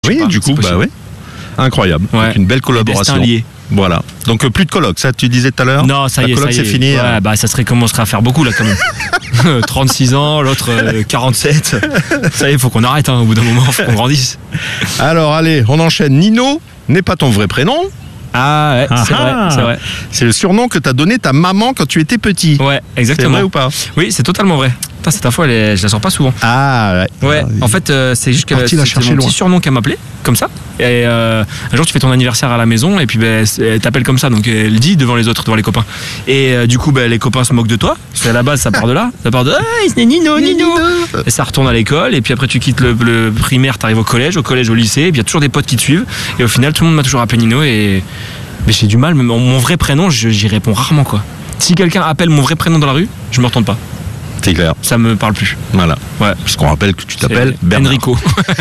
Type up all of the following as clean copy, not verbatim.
Oui, pas, du coup, c'est possible. ouais. Incroyable. Ouais. Donc, une belle collaboration. Des destins liés. Voilà. Donc plus de coloc, ça tu disais tout à l'heure. Non, ça y est, La coloc, c'est fini. Ouais, bah ça serait commencerait à faire beaucoup là quand même. 36 ans, l'autre 47. Ça y est, faut qu'on arrête au bout d'un moment, faut qu'on grandisse. Alors allez, on enchaîne. Nino n'est pas ton vrai prénom. Ah ouais, c'est vrai. C'est le surnom que t'as donné ta maman quand tu étais petit. Ouais, exactement. C'est vrai ou pas? Oui, c'est totalement vrai. Putain, cette info, je la sors pas souvent. Ah ouais. En fait, c'est juste que c'est mon petit surnom qu'elle m'appelait, comme ça. Et un jour, tu fais ton anniversaire à la maison et puis elle t'appelle comme ça, donc elle dit devant les autres, devant les copains. Et du coup, les copains se moquent de toi. Parce qu'à la base, ça part de là. Ça part de c'est Nino. Et ça retourne à l'école. Et puis après, tu quittes le primaire, t'arrives au collège, au lycée. Et puis il y a toujours des potes qui te suivent. Et au final, tout le monde m'a toujours appelé Nino. Mais j'ai du mal. Mon vrai prénom, j'y réponds rarement, quoi. Si quelqu'un appelle mon vrai prénom dans la rue, je me retourne pas. C'est clair. Ça me parle plus. Voilà. Ouais. Parce qu'on rappelle que tu t'appelles Bernard. Enrico.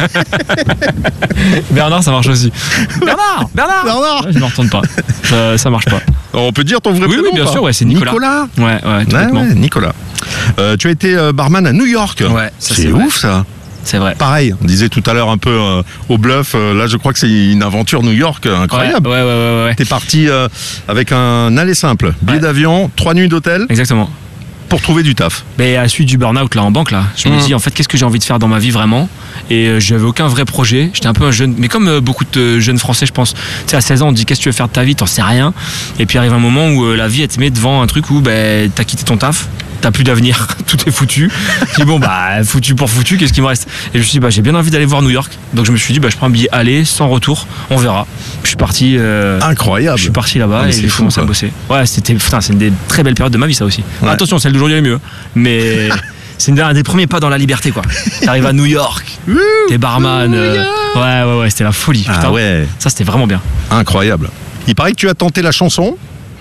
Bernard, ça marche aussi. Bernard. Ouais, je me retourne pas. Ça marche pas. On peut dire ton vrai prénom? Oui, bien sûr, c'est Nicolas. Ouais, complètement. Ouais, Nicolas. Tu as été barman à New York. Ouais, c'est ouf ça. C'est vrai. Pareil, on disait tout à l'heure un peu au bluff, là je crois que c'est une aventure New York incroyable. Ouais. T'es parti avec un aller simple, billet d'avion, 3 nuits d'hôtel. Exactement. Pour trouver du taf. Mais à la suite du burn-out là en banque là, je me dis en fait qu'est-ce que j'ai envie de faire dans ma vie vraiment. Et j'avais aucun vrai projet. J'étais un peu un jeune, mais comme beaucoup de jeunes Français je pense. Tu sais à 16 ans on te dit qu'est-ce que tu veux faire de ta vie, t'en sais rien. Et puis arrive un moment où la vie elle te met devant un truc où t'as quitté ton taf. T'as plus d'avenir, tout est foutu. Je dis foutu pour foutu, qu'est-ce qui me reste? Et je me suis dit j'ai bien envie d'aller voir New York. Donc je me suis dit je prends un billet aller sans retour, on verra. Je suis parti. Incroyable. Je suis parti là-bas et j'ai commencé à bosser. Ouais, c'est une des très belles périodes de ma vie ça aussi. Ouais. Attention, celle d'aujourd'hui est mieux, mais c'est un des premiers pas dans la liberté quoi. T'arrives à New York, t'es barman. Ouais, c'était la folie. Ah putain. Ouais. Ça c'était vraiment bien. Incroyable. Il paraît que tu as tenté la chanson.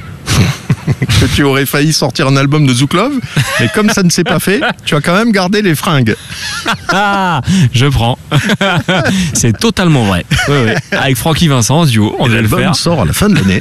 Que tu aurais failli sortir un album de Zouk Love, mais comme ça ne s'est pas fait, tu as quand même gardé les fringues. Je prends. C'est totalement vrai. Ouais. Avec Francky Vincent, duo, on devait le faire. L'album sort à la fin de l'année.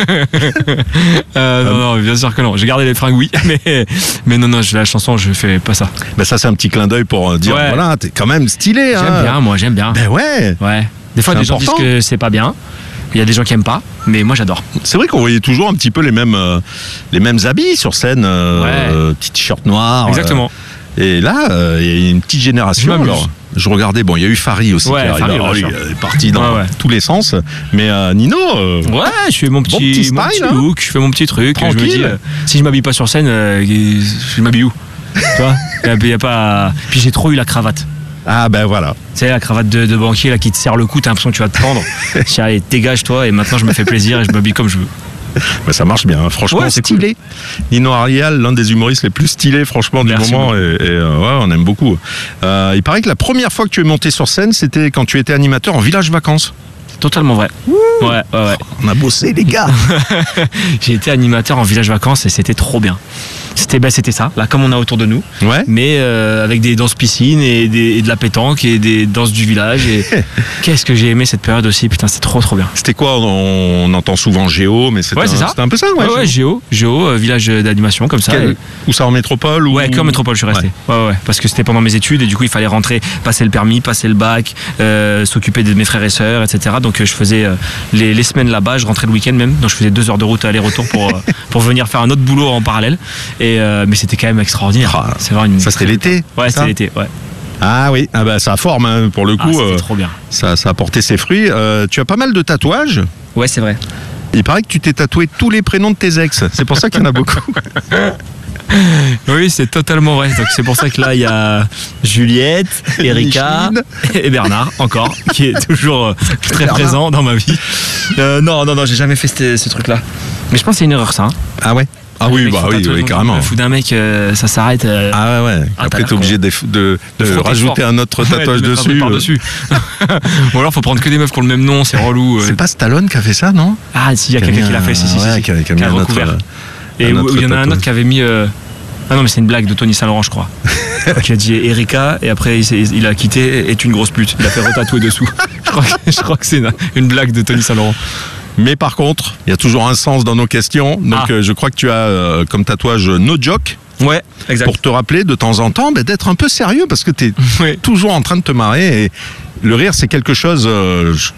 Non, bien sûr que non. J'ai gardé les fringues, oui, mais non, la chanson, je fais pas ça. Ça c'est un petit clin d'œil pour dire voilà, t'es quand même stylé. J'aime bien. Ben ouais. Des fois, des gens disent que c'est pas bien. Il y a des gens qui aiment pas, mais moi j'adore. C'est vrai qu'on voyait toujours un petit peu les mêmes habits sur scène, petit t-shirt noir. Exactement. Et là, il y a une petite génération. Alors, je regardais, il y a eu Fari aussi qui arrive. Alors, lui, il est parti dans tous les sens. Mais Nino. Je fais mon petit style, look, je fais mon petit truc. Tranquille. Je me dis, si je m'habille pas sur scène, je m'habille où? Tu vois, y a pas. Puis j'ai trop eu la cravate. Ah ben voilà. Tu sais, la cravate de banquier là qui te serre le cou, t'as l'impression que tu vas te prendre. Allez, dégage-toi et maintenant je me fais plaisir et je m'habille comme je veux. Ça marche bien, franchement, c'est stylé. Cool. Nino Arial, l'un des humoristes les plus stylés, franchement, du moment, et on aime beaucoup. Il paraît que la première fois que tu es monté sur scène, c'était quand tu étais animateur en village vacances. Totalement vrai. Ouais. On a bossé, les gars. J'ai été animateur en village vacances et c'était trop bien. C'était ça, là, comme on a autour de nous. Ouais. Mais avec des danses piscines et de la pétanque et des danses du village. Et qu'est-ce que j'ai aimé cette période aussi. Putain, c'était trop bien. C'était quoi? On entend souvent Géo, mais c'était un peu ça, ouais. Géo, village d'animation, comme ça. Où ça, en métropole? Ouais, qu'en métropole, je suis resté. Ouais. Parce que c'était pendant mes études et du coup, il fallait rentrer, passer le permis, passer le bac, s'occuper de mes frères et sœurs, etc. Donc, je faisais les semaines là-bas, je rentrais le week-end même. Donc, je faisais 2 heures de route aller-retour pour venir faire un autre boulot en parallèle. Mais c'était quand même extraordinaire. C'est vraiment ça serait l'été? Ouais, c'était l'été, ouais. Ah oui, ça forme pour le coup. C'était trop bien. Ça a porté ses fruits. Tu as pas mal de tatouages? Ouais, c'est vrai. Il paraît que tu t'es tatoué tous les prénoms de tes ex. C'est pour ça qu'il y en a beaucoup. Oui, c'est totalement vrai. Donc c'est pour ça que là il y a Juliette, Erika et Bernard encore, qui est toujours très présent dans ma vie. Non, j'ai jamais fait ce truc-là. Mais je pense que c'est une erreur ça. Hein. Ah ouais. Ah oui, carrément. Le fou d'un mec, ça s'arrête. Ah ouais. Après, t'es obligé de rajouter un autre tatouage dessus. Ou alors, faut prendre que des meufs qui ont le même nom, c'est relou. C'est pas Stallone qui a fait ça, non? Ah, si, il y a quelqu'un qui l'a fait, si. Qui a mis un recouvert. Et il y en a un autre qui avait mis. Ah non, mais c'est une blague de Tony Saint-Laurent, je crois. Qui a dit Erika, et après il a quitté, est une grosse pute. Il a fait retatouer dessous. Je crois que c'est une blague de Tony Saint-Laurent. Mais par contre, il y a toujours un sens dans nos questions. Donc je crois que tu as comme tatouage No Joke. Ouais, exact. Pour te rappeler de temps en temps d'être un peu sérieux parce que tu es toujours en train de te marrer. Et le rire, c'est quelque chose,